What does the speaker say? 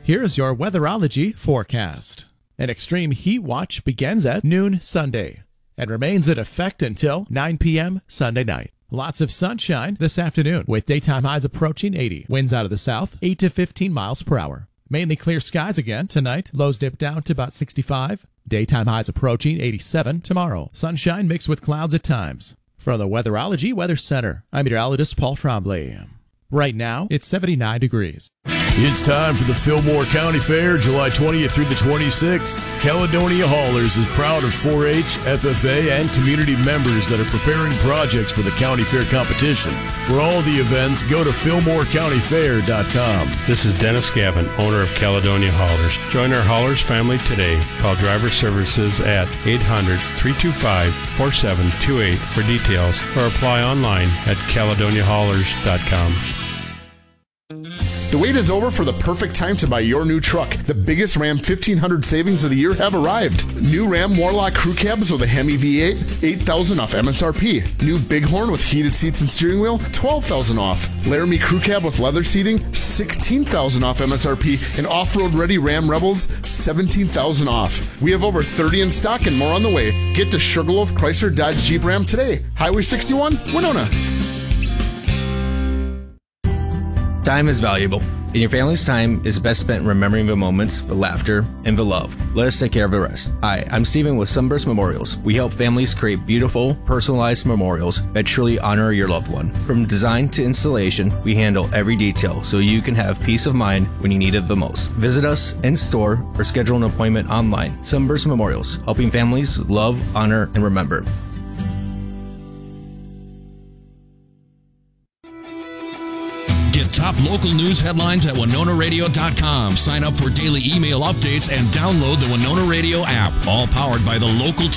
Here's your weatherology forecast. An extreme heat watch begins at noon Sunday and remains in effect until 9 p.m. Sunday night. Lots of sunshine this afternoon with daytime highs approaching 80. Winds out of the south, 8 to 15 miles per hour. Mainly clear skies again tonight. Lows dip down to about 65. Daytime highs approaching 87 tomorrow. Sunshine mixed with clouds at times. From the Weatherology Weather Center, I'm meteorologist Paul Trombley. Right now, it's 79 degrees. It's time for the Fillmore County Fair, July 20th through the 26th. Caledonia Haulers is proud of 4-H, FFA, and community members that are preparing projects for the county fair competition. For all the events, go to FillmoreCountyFair.com. This is Dennis Gavin, owner of Caledonia Haulers. Join our Haulers family today. Call driver services at 800-325-4728 for details or apply online at CaledoniaHaulers.com. The wait is over for the perfect time to buy your new truck. The biggest Ram 1500 savings of the year have arrived. New Ram Warlock crew cabs with a Hemi V8, $8,000 off MSRP. New Bighorn with heated seats and steering wheel, $12,000 off. Laramie crew cab with leather seating, $16,000 off MSRP. And off-road ready Ram Rebels, $17,000 off. We have over 30 in stock and more on the way. Get to Sugarloaf Chrysler Dodge Jeep Ram today. Highway 61, Winona. Time is valuable, and your family's time is best spent remembering the moments, the laughter, and the love. Let us take care of the rest. Hi, I'm Steven with Sunburst Memorials. We help families create beautiful, personalized memorials that truly honor your loved one. From design to installation, we handle every detail so you can have peace of mind when you need it the most. Visit us in store or schedule an appointment online. Sunburst Memorials, helping families love, honor, and remember. Get top local news headlines at WinonaRadio.com. Sign up for daily email updates and download the Winona Radio app. All powered by the local